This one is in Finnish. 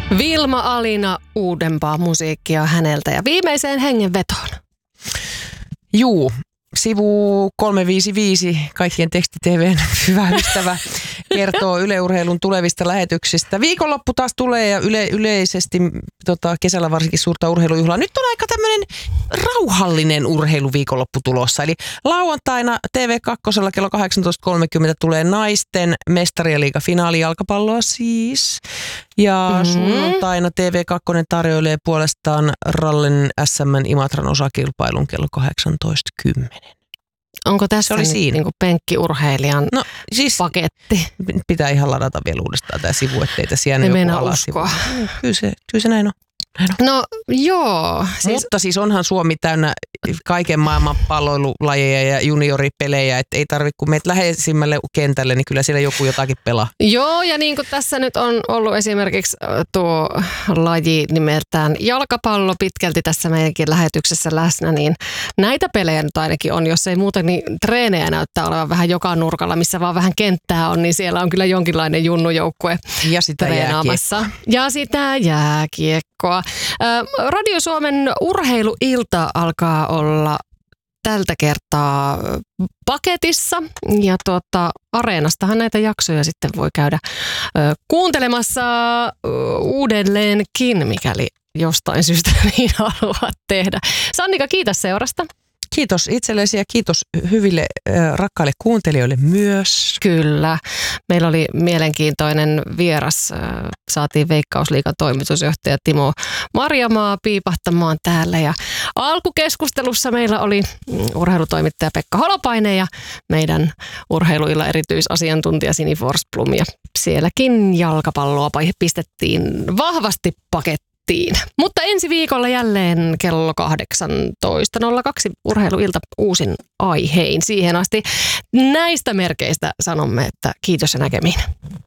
Vilma Alina, uudempaa musiikkia häneltä ja viimeiseen hengenvetoon. Juu, sivu 355, kaikkien teksti-TV:n hyvä ystävä, kertoo Yle Urheilun tulevista lähetyksistä. Viikonloppu taas tulee ja yleisesti kesällä varsinkin suurta urheilujuhlaa. Nyt on aika tämmöinen rauhallinen urheiluviikonloppu tulossa. Eli lauantaina TV2 kello 18.30 tulee naisten mestarien finaali jalkapalloa siis. Ja sunnuntaina TV2 tarjoilee puolestaan Rallen SM:n Imatran osakilpailun kello 18.10. Onko tässä oli siinä niinku penkkiurheilijan paketti? Pitää ihan ladata vielä uudestaan tämä sivu, ettei tässä jäänyt joku joku uskoa. Kyllä se näin on. No joo. Mutta siis onhan Suomi täynnä kaiken maailman palloilulajeja ja junioripelejä, että ei tarvitse, kun meet läheisimmälle kentälle, niin kyllä siellä joku jotakin pelaa. Joo, ja niin kuin tässä nyt on ollut esimerkiksi tuo laji nimeltään jalkapallo pitkälti tässä meidänkin lähetyksessä läsnä, niin näitä pelejä nyt ainakin on, jos ei muuten, niin treenejä näyttää olevan vähän joka nurkalla, missä vaan vähän kenttää on, niin siellä on kyllä jonkinlainen junnujoukkue ja sitä treenaamassa. Ja sitä jääkiekkoa. Radio Suomen urheiluilta alkaa olla tältä kertaa paketissa ja Areenastahan näitä jaksoja sitten voi käydä kuuntelemassa uudelleenkin, mikäli jostain syystä niin haluat tehdä. Sannika, kiitos seurasta. Kiitos itsellesi ja kiitos hyville rakkaille kuuntelijoille myös. Kyllä. Meillä oli mielenkiintoinen vieras. Saatiin Veikkausliigan toimitusjohtaja Timo Marjamaa piipahtamaan täällä. Ja alkukeskustelussa meillä oli urheilutoimittaja Pekka Holopainen ja meidän urheiluilla erityisasiantuntija Sini Forsblom. Ja sielläkin jalkapalloa pistettiin vahvasti pakettiin. Mutta ensi viikolla jälleen kello 18.02 urheiluilta uusin aihein. Siihen asti näistä merkeistä sanomme, että kiitos ja näkemiin.